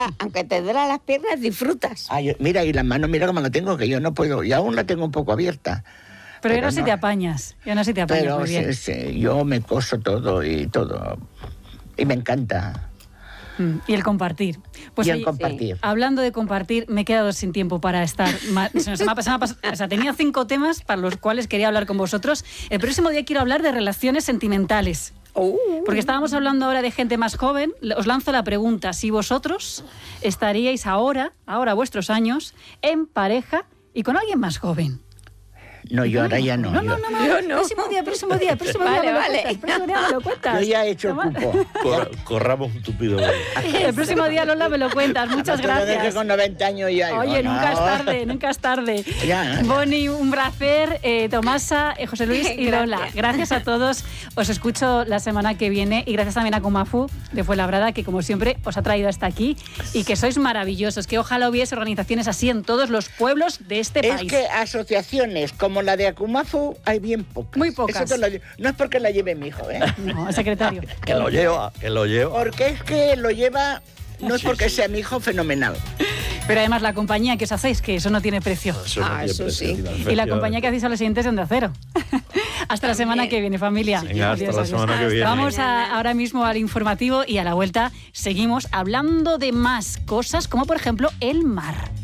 aunque te duelan las piernas, disfrutas. Mira, y las manos, mira cómo la tengo, que yo no puedo, y aún la tengo un poco abierta. Pero ya no se te apañas, Pero muy bien. yo me coso todo, y me encanta. Y el compartir. Pues y el compartir. Hablando de compartir, me he quedado sin tiempo para estar. Tenía 5 temas para los cuales quería hablar con vosotros. El próximo día quiero hablar de relaciones sentimentales. Porque estábamos hablando ahora de gente más joven. Os lanzo la pregunta: si vosotros estaríais ahora, a vuestros años, en pareja y con alguien más joven. No, yo ahora ya no. No. Próximo día. Vale. Me lo cuentas. Yo ya he hecho el cupo. Corramos un tupido. El próximo día, Lola, me lo cuentas. Muchas gracias. Que con 90 años ya. Oye, nunca es tarde. Ya. Boni, un placer. Tomasa, José Luis y Lola. Gracias a todos. Os escucho la semana que viene y gracias también a Kumafu de Fuenlabrada, que como siempre os ha traído hasta aquí y que sois maravillosos. Que ojalá hubiese organizaciones así en todos los pueblos de este país. Es que asociaciones como la de Akumafu hay bien pocas. Muy pocas. No es porque la lleve mi hijo, ¿eh? No, el secretario. Que lo lleva. Porque es que lo lleva, no es porque sea mi hijo fenomenal. Pero además la compañía que os hacéis, que eso no tiene precio. Eso sí. Y la compañía que hacéis a los siguientes de Onda Cero. Hasta la semana que viene, familia. Venga, hasta la semana que viene. Vamos ahora mismo al informativo y a la vuelta seguimos hablando de más cosas, como por ejemplo el mar.